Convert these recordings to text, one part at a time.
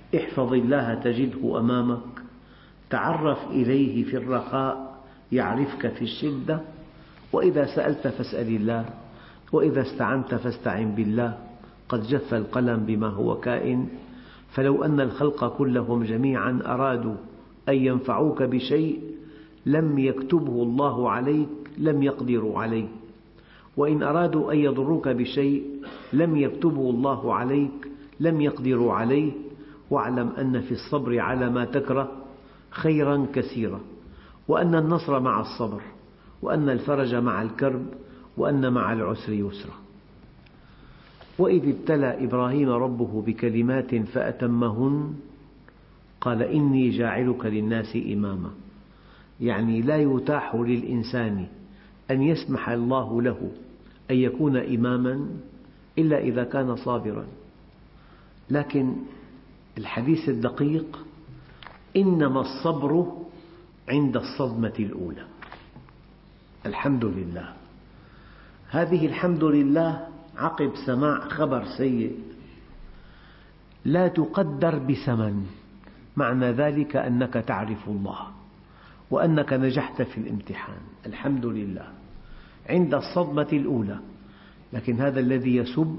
احفظ الله تجده أمامك، تعرف إليه في الرخاء يعرفك في الشدة، وإذا سألت فاسأل الله، وإذا استعنت فاستعن بالله، قد جف القلم بما هو كائن، فلو أن الخلق كلهم جميعا أرادوا أن ينفعوك بشيء لم يكتبه الله عليك لم يقدروا عليه، وإن أرادوا أن يضروك بشيء لم يكتبه الله عليك لم يقدروا عليه، واعلم أن في الصبر على ما تكره خيرا كثيرا، وأن النصر مع الصبر، وأن الفرج مع الكرب، وأن مع العسر يسرا. وإذ ابتلى إبراهيم ربه بكلمات فأتمهن قال إني جاعلك للناس إماما، يعني لا يتاح للإنسان أن يسمح الله له أن يكون إماما إلا إذا كان صابرا. لكن الحديث الدقيق إنما الصبر عند الصدمة الأولى. الحمد لله، هذه الحمد لله عقب سماع خبر سيء لا تقدر بثمن، معنى ذلك أنك تعرف الله وأنك نجحت في الامتحان، الحمد لله عند الصدمة الأولى. لكن هذا الذي يسب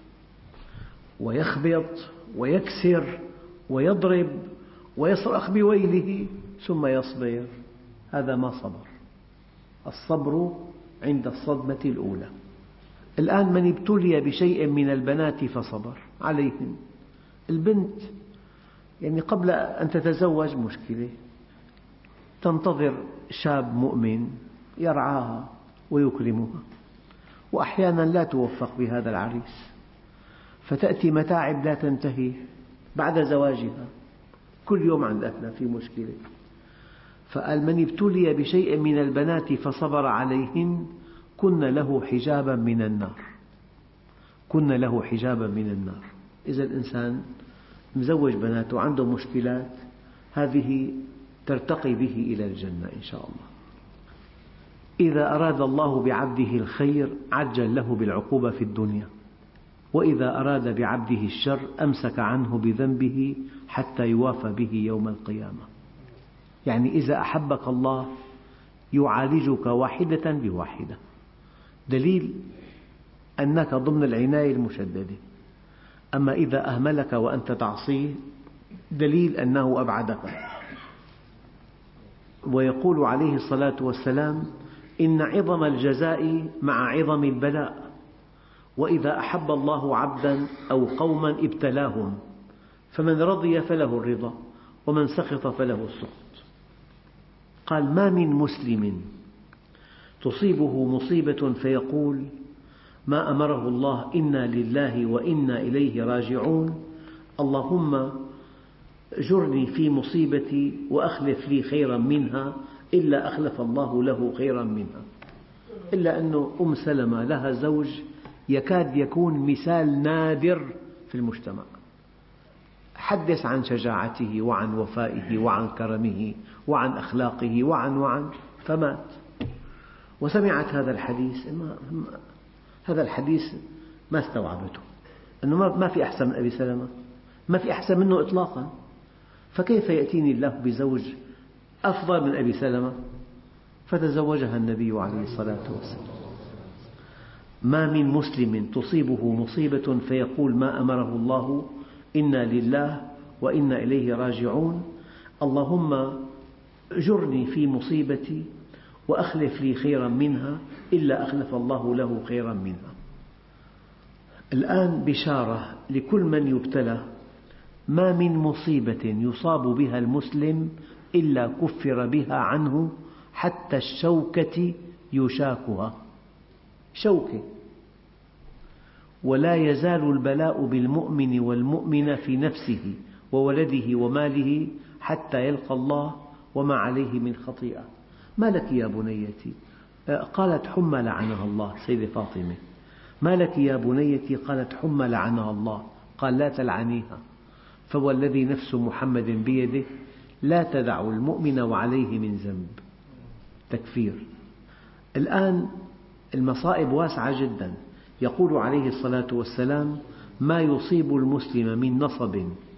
ويخبط ويكسر ويضرب ويصرخ بويله ثم يصبر، هذا ما صبر. الصبر عند الصدمة الأولى. الآن من ابتلي بشيء من البنات فصبر عليهن، البنت يعني قبل أن تتزوج مشكلة، تنتظر شاب مؤمن يرعاها ويكرمها، وأحيانا لا توفق بهذا العريس، فتأتي متاعب لا تنتهي بعد زواجها، كل يوم عند أهلها في مشكلة. فقال من ابتلي بشيء من البنات فصبر عليهن كن له حجابا من النار، كن له حجابا من النار. إذا الإنسان مزوج بناته عنده مشكلات، هذه ترتقي به إلى الجنة إن شاء الله. إذا أراد الله بعبده الخير عجل له بالعقوبة في الدنيا، وإذا أراد بعبده الشر أمسك عنه بذنبه حتى يوافى به يوم القيامة. يعني إذا أحبك الله يعالجك واحدة بواحدة، دليل أنك ضمن العناية المشددة. أما إذا أهملك وأنت تعصيه دليل أنه أبعدك. ويقول عليه الصلاة والسلام إن عظم الجزاء مع عظم البلاء، وإذا أحب الله عبدا أو قوما ابتلاهم، فمن رضي فله الرضا ومن سخط فله السخط. قال ما من مسلم تصيبه مصيبة فيقول ما أمره الله إنا لله وإنا إليه راجعون، اللهم جرني في مصيبتي وأخلف لي خيرا منها، إلا أخلف الله له خيرا منها. إلا أن أم سلمة لها زوج يكاد يكون مثال نادر في المجتمع، حدث عن شجاعته وعن وفائه وعن كرمه وعن أخلاقه وعن فمات. وسمعت هذا الحديث، هذا الحديث ما استوعبته، أنه ما في أحسن من أبي سلمة، ما في أحسن منه إطلاقا، فكيف يأتيني الله بزوج أفضل من أبي سلمة؟ فتزوجها النبي عليه الصلاة والسلام. ما من مسلم تصيبه مصيبة فيقول ما أمره الله إنا لله وإنا إليه راجعون، اللهم جرني في مصيبتي وأخلف لي خيرا منها، إلا أخلف الله له خيرا منها. الآن بشارة لكل من يبتلى، ما من مصيبة يصاب بها المسلم إلا كفر بها عنه حتى الشوكة يشاكها، شوكة. ولا يزال البلاء بالمؤمن والمؤمنة في نفسه وولده وماله حتى يلقى الله وما عليه من خطيئة. ما لك يا بنيتي؟ قالت حمى لعنها الله، سيدة فاطمة. ما لك يا بنيتي؟ قالت حمى لعنها الله. قال لا تلعنيها، فوالذي نفس محمد بيده لا تدع المؤمن وعليه من ذنب. تكفير. الآن المصائب واسعة جدا. يقول عليه الصلاة والسلام ما يصيب المسلم من نصب